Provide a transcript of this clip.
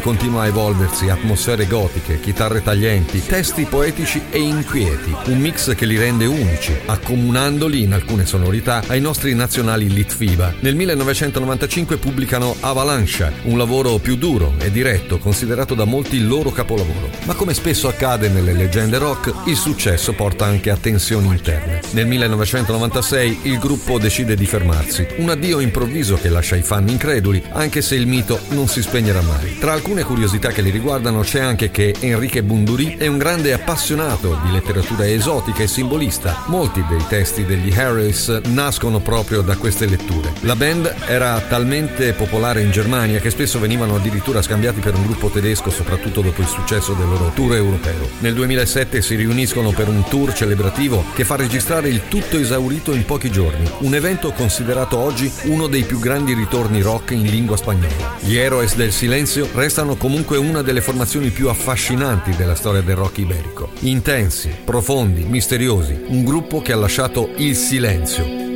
continua a evolversi, atmosfere gotiche, chitarre taglienti, testi poetici e inquieti, un mix che li rende unici, accomunandoli in alcune sonorità ai nostri nazionali Litfiba. Nel 1995 pubblicano Avalanche, un lavoro più duro e diretto, considerato da molti il loro capolavoro. Ma come spesso accade nelle leggende rock, il successo porta anche a tensioni interne. Nel 1996 il gruppo decide di fermarsi, un addio improvviso che lascia i fan increduli, anche se il mito non si spegnerà mai. Tra alcune curiosità che li riguardano c'è anche che Enrique Bunbury è un grande appassionato di letteratura esotica e simbolista. Molti dei testi degli Harris nascono proprio da queste letture. La band era talmente popolare in Germania che spesso venivano addirittura scambiati per un gruppo tedesco, soprattutto dopo il successo del loro tour europeo. Nel 2007 si riuniscono per un tour celebrativo che fa registrare il tutto esaurito in pochi giorni, un evento considerato oggi uno dei più grandi ritorni rock in lingua spagnola. Gli Héroes del Silenzio restano comunque una delle formazioni più affascinanti della storia del rock iberico. Intensi, profondi, misteriosi, un gruppo che ha lasciato il silenzio